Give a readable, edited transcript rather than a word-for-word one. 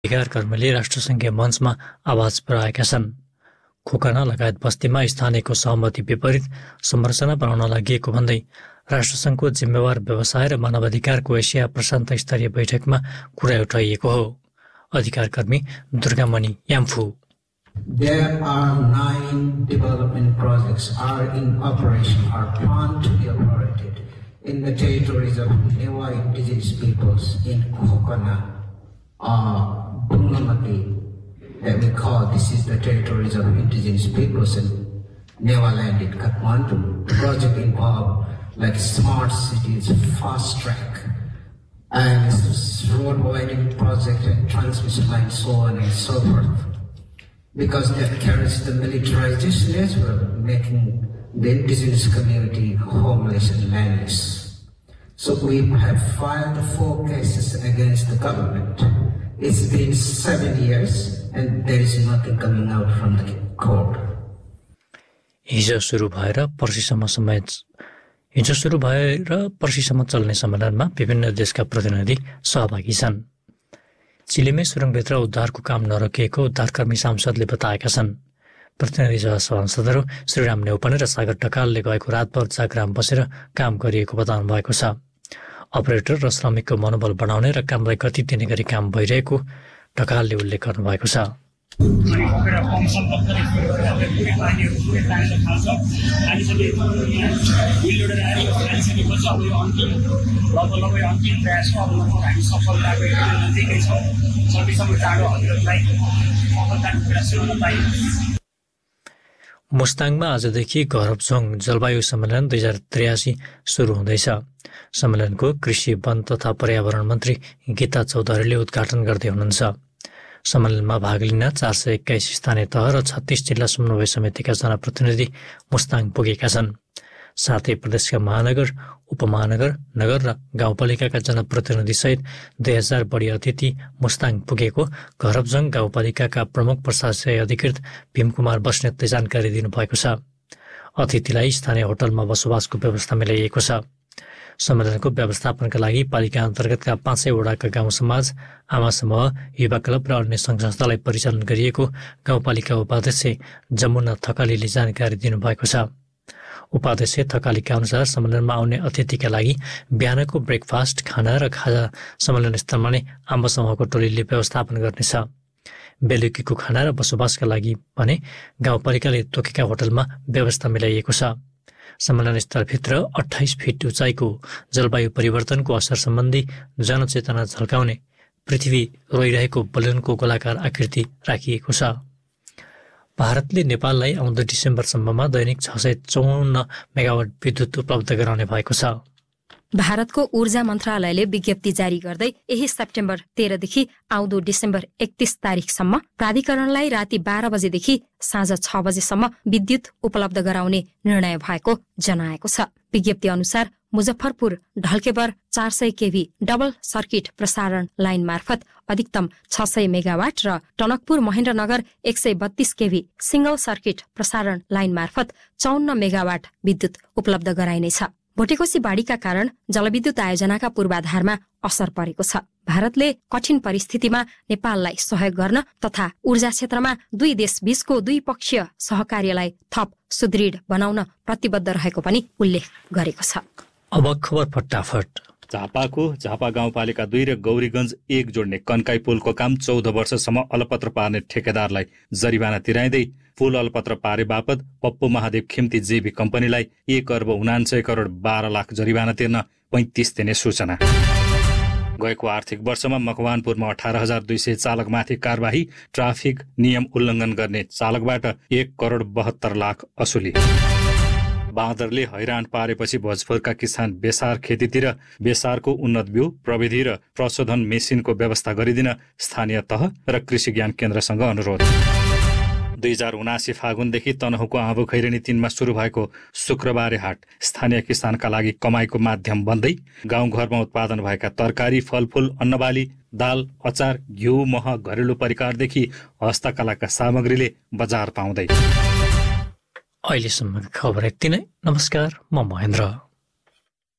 अधिकारकर्मीले राष्ट्रसङ्घीय मञ्चमा आवाज पुर्याएका छन्। खोकना लगायत बस्तीमा स्थानीयको सहमति विपरीत संरचना बनाउन लागि भन्दै राष्ट्रसङ्घको जिम्मेवार व्यवसाय र मानवाधिकारको एसिया प्रशान्त स्तरीय बैठकमा कुरा उठाइएको हो। अधिकारकर्मी दुर्गामणि Yamphu. There are 9 development projects are in operation or planned to be operated in the territories of Newa indigenous peoples in Khokana, Bungamati, that we call this is the territories of indigenous peoples in Newa land in Kathmandu. The project involved like smart cities, fast track, and road widening project and transmission line, so on and so forth. Because that carries the militarization as well, making the indigenous community homeless and landless. So we have filed 4 cases against the government. It's been 7 years and there is nothing coming out from the court. हिजो सुरु भएर पर्सिसम्म चल्ने सम्मेलनमा विभिन्न देशका प्रतिनिधि सहभागी छन्। चिलेमै सुरुङभित्र उद्धारको काम नरोकिएको उद्धारकर्मी सांसदले बताएका छन्। प्रतिनिधि सभा सांसदहरू श्रीराम नेउपाने र सागर ढकालले गएको रातभर जागराम बसेर काम गरिएको बताउनु भएको छ। अपरेटर र श्रमिकको मनोबल बढाउने र कामलाई गति दिने गरी काम भइरहेको ढकालले उल्लेख गर्नुभएको छ। मुस्ताङमा आजदेखि गौरवजोङ जलवायु सम्मेलन 2083 सुरु हुँदैछ। सम्मेलनको कृषि, वन तथा पर्यावरण मन्त्री गीता चौधरीले उद्घाटन गर्दै हुनुहुन्छ। सम्मेलनमा भाग लिन 421 स्थानीय तह र 36 जिल्ला समन्वय समितिका जनप्रतिनिधि मुस्ताङ पुगेका छन्। साथै प्रदेशका महानगर, उपमहानगर, नगर र गाउँपालिकाका जनप्रतिनिधि सहित 2000 बढी अतिथि मुस्ताङ पुगेको गौरवजोङ गाउँपालिकाका प्रमुख प्रशासकीय अधिकृत भीमकुमार बस्नेतले जानकारी दिनुभएको छ। अतिथिलाई स्थानीय होटलमा बसोबासको व्यवस्था मिलाइएको छ। सम्मेलनको व्यवस्थापनका लागि पालिका अन्तर्गतका 5 वडाका गाउँ समाज, आमा समूह, युवा क्लब र अन्य सङ्घ संस्थालाई परिचालन गरिएको गाउँपालिका उपाध्यक्ष जमुना थकालीले जानकारी दिनुभएको छ। उपाध्यक्ष थकालीका अनुसार सम्मेलनमा आउने अतिथिका लागि बिहानको ब्रेकफास्ट, खाना र खाजा सम्मेलन स्थलमा नै आमा समूहको टोलीले व्यवस्थापन गर्नेछ। बेलुकीको खाना र बसोबासका लागि भने गाउँपालिकाले तोकेका होटलमा व्यवस्था मिलाइएको छ। सम्मेलन स्थलभित्र 28 फिट उचाइको जलवायु परिवर्तनको असर सम्बन्धी जनचेतना झल्काउने पृथ्वी रोइरहेको बलुनको गोलाकार आकृति राखिएको छ। भारतले नेपाललाई आउँदो डिसेम्बरसम्ममा दैनिक 654 मेगावाट विद्युत उपलब्ध गराउने भएको छ। भारतको ऊर्जा मन्त्रालयले विज्ञप्ति जारी गर्दै यही सेप्टेम्बर 13 देखि आउँदो डिसेम्बर 31 तारिकसम्म प्राधिकरणलाई राति 12 बजेदेखि साँझ 6 बजेसम्म विद्युत उपलब्ध गराउने निर्णय भएको जनाएको छ। विज्ञप्ति अनुसार मुजफ्फरपुर ढल्केबर 400 केभी डबल सर्किट प्रसारण लाइन मार्फत अधिकतम 600 मेगावाट र टनकपुर महेन्द्रनगर 132 केभी सिंगल सर्किट प्रसारण लाइन मार्फत 54 मेगावाट विद्युत उपलब्ध गराइनेछ। भोटेकोशी बाढीका कारण जलविद्युत आयोजनाका पूर्वाधारमा असर परेको छ। भारतले कठिन परिस्थितिमा नेपाललाई सहयोग गर्न तथा ऊर्जा क्षेत्रमा दुई देश बीचको द्विपक्षीय सहकार्यलाई थप सुदृढ बनाउन प्रतिबद्ध रहेको पनि उल्लेख गरेको छ। अब खबर फटाफट। झापा गाउँपालिका 2 र गौरीगञ्ज 1 जोड्ने कन्काई पुलको काम 14 वर्षसम्म अलपत्र पार्ने ठेकेदारलाई जरिवाना तिराइँदै पुल अलपत्र पारे बापत पप्पू महादेव खिम्ती जेबी कम्पनीलाई 1,49,12,00,000 जरिवाना तिर्न 35 दिने सूचना। गएको आर्थिक वर्षमा मकवानपुरमा 18,200 चालकमाथि कारबाही, ट्राफिक नियम उल्लङ्घन गर्ने चालकबाट 1,72,00,000 असुली। बाँदरले हैरान पारेपछि भोजपुरका किसान बेसार खेतीतिर बेसारको उन्नत बिउ, प्रविधि र प्रशोधन मेसिनको व्यवस्था गरिदिन स्थानीय तह र कृषि ज्ञान केन्द्रसँग अनुरोध। 2079 फागुनदेखि तनहुँको आँबु खैरेनी 3मा सुरु भएको शुक्रबारे हाट स्थानीय किसानका लागि कमाईको माध्यम बन्दै गाउँघरमा उत्पादन भएका तरकारी, फलफूल, अन्नबाली, दाल, अचार, घिउ, मह, घरेलु परिकारदेखि हस्तकलाका सामग्रीले बजार पाउँदै। अहिलेसम्मको खबर यति नै। नमस्कार, म महेन्द्र।